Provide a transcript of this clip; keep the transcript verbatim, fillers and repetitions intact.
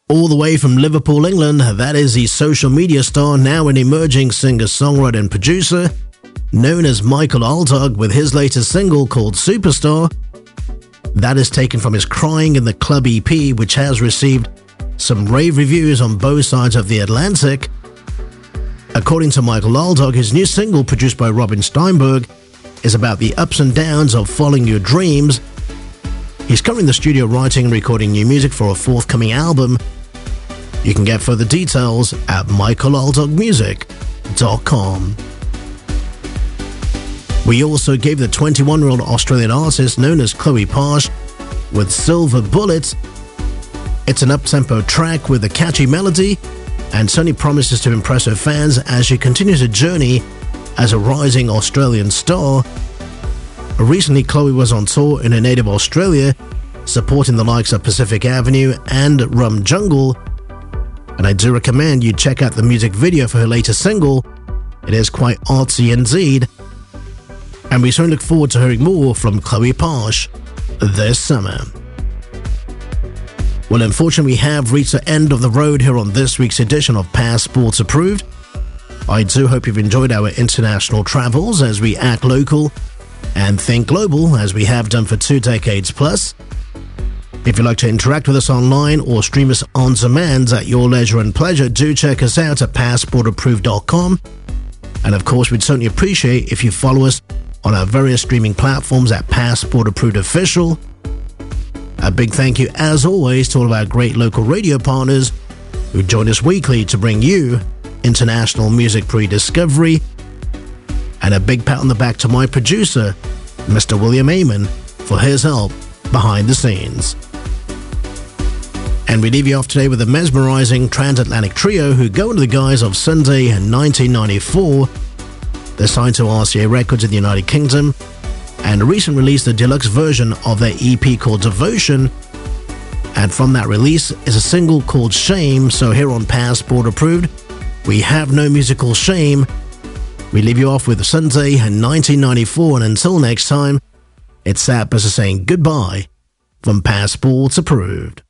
All the way from Liverpool, England, that is the social media star, now an emerging singer-songwriter and producer, known as Michael Altog, with his latest single called Superstar. That is taken from his Crying in the Club E P, which has received some rave reviews on both sides of the Atlantic. According to Michael Altog, his new single, produced by Robin Steinberg, is about the ups and downs of following your dreams. He's currently in the studio writing and recording new music for a forthcoming album. You can get further details at michael altog music dot com. We also gave the twenty-one-year-old Australian artist known as Chloe Parsh with Silver Bullet. It's an up-tempo track with a catchy melody and certainly promises to impress her fans as she continues her journey as a rising Australian star. Recently, Chloe was on tour in her native Australia, supporting the likes of Pacific Avenue and Rum Jungle, and I do recommend you check out the music video for her latest single. It is quite artsy indeed, and we certainly look forward to hearing more from Chloe Parsh this summer. Well, unfortunately, we have reached the end of the road here on this week's edition of Passports Approved. I do hope you've enjoyed our international travels as we act local and think global, as we have done for two decades plus. If you'd like to interact with us online or stream us on demand at your leisure and pleasure, do check us out at passport approved dot com. And of course, we'd certainly appreciate if you follow us on our various streaming platforms at Passport Approved Official. A big thank you, as always, to all of our great local radio partners who join us weekly to bring you international music pre-discovery. And a big pat on the back to my producer, Mister William Amon, for his help behind the scenes. And we leave you off today with a mesmerizing transatlantic trio who go under the guise of Sunday in nineteen ninety-four. They're signed to R C A Records in the United Kingdom and recently released a deluxe version of their E P called Devotion. And from that release is a single called Shame. So here on Passport Approved, we have no musical shame. We leave you off with Sunday in nineteen ninety-four, and until next time, it's Sap as saying goodbye from Passports Approved.